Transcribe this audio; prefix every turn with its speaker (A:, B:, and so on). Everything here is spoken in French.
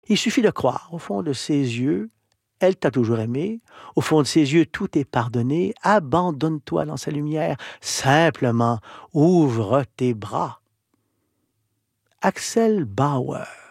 A: Il suffit de croire. Au fond de ses yeux, elle t'a toujours aimé. Au fond de ses yeux, tout est pardonné. Abandonne-toi dans sa lumière. Simplement, ouvre tes bras. Axel Bauer